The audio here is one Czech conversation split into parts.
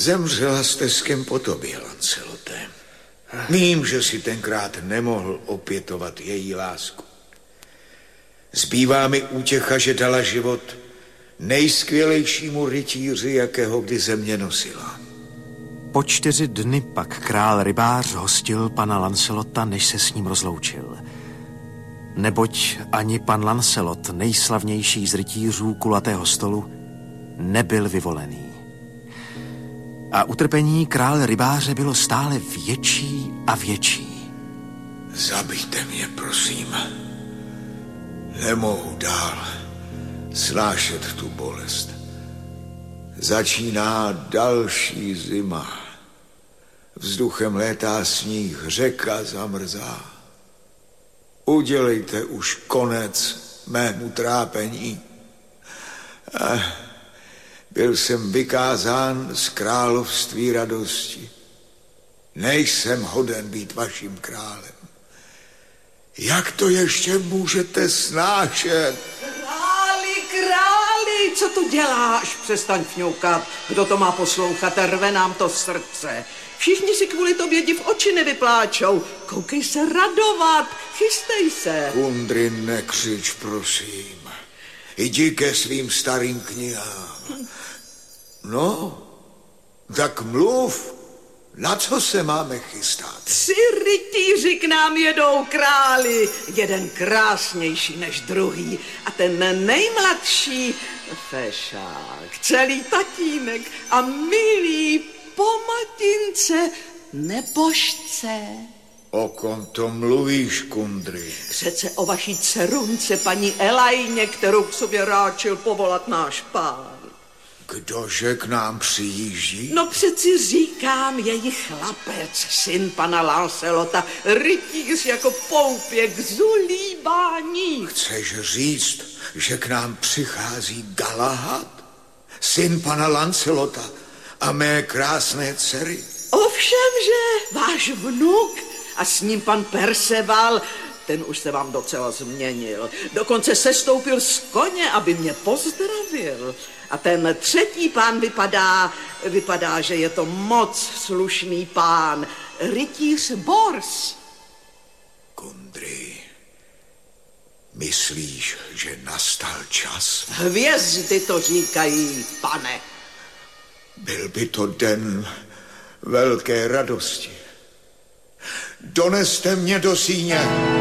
Zemřela steskem po tobě, Lancelote. Vím, že si tenkrát nemohl opětovat její lásku. Zbývá mi útěcha, že dala život nejskvělejšímu rytíři, jakého kdy země nosila. Po 4 dny pak král rybář hostil pana Lancelota, než se s ním rozloučil. Neboť ani pan Lancelot, nejslavnější z rytířů kulatého stolu, nebyl vyvolený. A utrpení krále rybáře bylo stále větší a větší. Zabijte mě, prosím. Nemohu dál snášet tu bolest. Začíná další zima. Vzduchem létá sníh, řeka zamrzá. Udělejte už konec mému trápení. Byl jsem vykázán z království radosti. Nejsem hoden být vaším králem. Jak to ještě můžete snášet? Králi, co tu děláš? Přestaň fňoukat. Kdo to má poslouchat? Rve nám to srdce. Všichni si kvůli tobě div oči nevypláčou. Koukej se radovat, chystej se. Kundry, nekřič, prosím. Jdi ke svým starým knihám. No, tak mluv. Na co se máme chystat? 3 rytíři k nám jedou, králi. Jeden krásnější než druhý. A ten nejmladší, fešák, celý tatínek a milý po matince nebožce. O kom to mluvíš, Kundry? Přece o vaší dcerunce, paní Elajně, kterou k sobě ráčil povolat náš pán. Kdože k nám přijíždí? No přeci říkám, její chlapec, syn pana Lancelota, rytíř jako poupěk z ulíbání. Chceš říct, že k nám přichází Galahad, syn pana Lancelota a mé krásné dcery? Ovšemže, váš vnuk a s ním pan Perceval, ten už se vám docela změnil. Dokonce sestoupil z koně, aby mě pozdravil. A ten 3. pán vypadá, že je to moc slušný pán. Rytíř Bors. Kundry, myslíš, že nastal čas? Hvězdy to říkají, pane. Byl by to den velké radosti. Doneste mě do síně.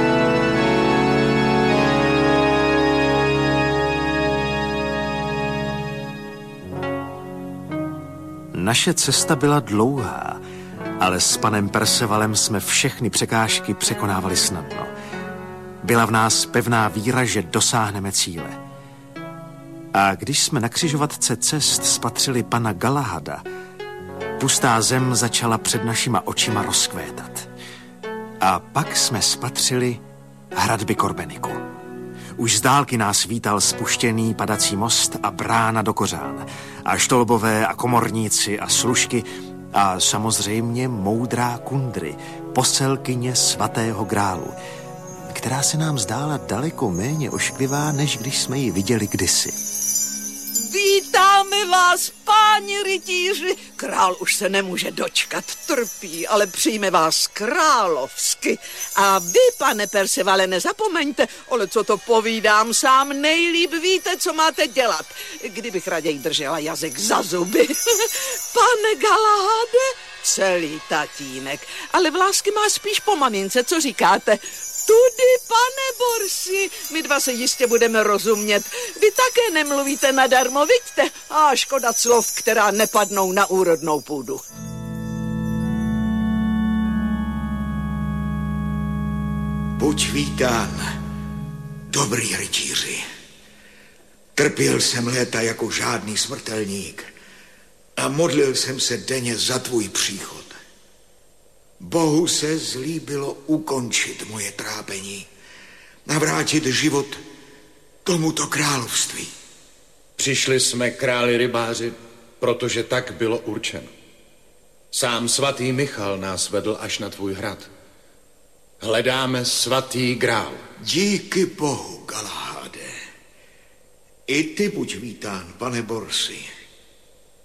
Naše cesta byla dlouhá, ale s panem Percevalem jsme všechny překážky překonávali snadno. Byla v nás pevná víra, že dosáhneme cíle. A když jsme na křižovatce cest spatřili pana Galahada, pustá zem začala před našima očima rozkvétat. A pak jsme spatřili hradby Korbeniku. Už z dálky nás vítal spuštěný padací most a brána do Kořán. A štolbové a komorníci a služky a samozřejmě moudrá Kundry, poselkyně svatého grálu, která se nám zdála daleko méně ošklivá, než když jsme ji viděli kdysi. Vítáme vás, páni rytíři. Král už se nemůže dočkat, trpí, ale přijme vás královsky. A vy, pane Percevale, nezapomeňte, ale co to povídám, sám nejlíp víte, co máte dělat. Kdybych raději držela jazyk za zuby. Pane Galahade, celý tatínek, ale v lásky má spíš po mamince, co říkáte? Tudy, pane Borsi, my dva se jistě budeme rozumět. Vy také nemluvíte nadarmo, vidíte? A škoda slov, která nepadnou na úrodnou půdu. Buď vítán, dobrý rytíři. Trpěl jsem léta jako žádný smrtelník a modlil jsem se denně za tvůj příchod. Bohu se zlíbilo ukončit moje trápení a vrátit život tomuto království. Přišli jsme, králi rybáři, protože tak bylo určeno. Sám svatý Michal nás vedl až na tvůj hrad. Hledáme svatý grál. Díky Bohu, Galahade. I ty buď vítán, pane Borsi.